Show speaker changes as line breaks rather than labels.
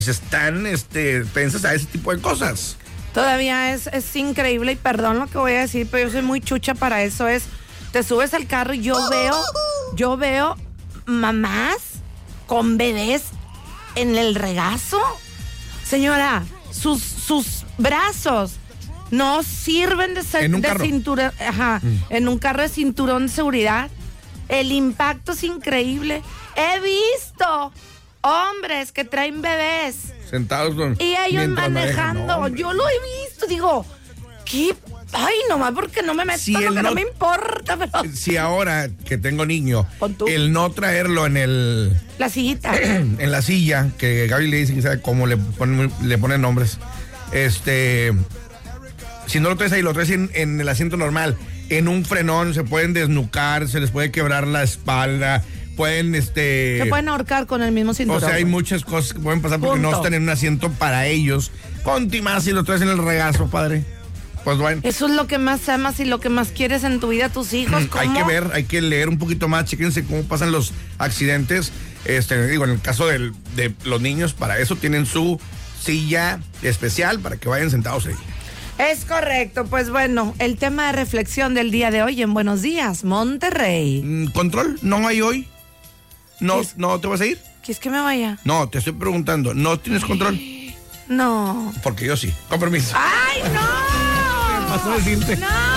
están tensas a ese tipo de cosas.
Todavía es increíble, y perdón lo que voy a decir, pero yo soy muy chucha para eso. Te subes al carro y yo veo mamás con bebés en el regazo. Señora, sus brazos no sirven de cinturón, en un carro de cinturón de seguridad. El impacto es increíble. He visto hombres que traen bebés
sentados
y ellos manejando.
No,
yo lo he visto, digo, ¿qué? Ay, nomás porque no me meto,
si
porque no me importa, pero...
Si ahora que tengo niño,
Pon tú.
el no traerlo en
la sillita,
en la silla, que Gaby le dice que sabe cómo le ponen nombres, si no lo traes ahí, lo traes en el asiento normal, en un frenón, se pueden desnucar, se les puede quebrar la espalda, pueden
se pueden ahorcar con el mismo cinturón.
O sea, hay muchas cosas que pueden pasar porque no están en un asiento para ellos. Conti más si lo traes en el regazo, padre. Pues bueno.
Eso es lo que más amas y lo que más quieres en tu vida, tus hijos. ¿Cómo?
Hay que leer un poquito más, chéquense cómo pasan los accidentes. En el caso de los niños, para eso tienen su silla especial para que vayan sentados ahí.
Es correcto, pues bueno, el tema de reflexión del día de hoy en Buenos Días, Monterrey.
¿Control? ¿No hay hoy? ¿No te vas a ir?
¿Quieres que me vaya?
No, te estoy preguntando, ¿no tienes control?
No.
Porque yo sí, con permiso.
¡Ay, no!
¿Qué pasó decirte?
¡No!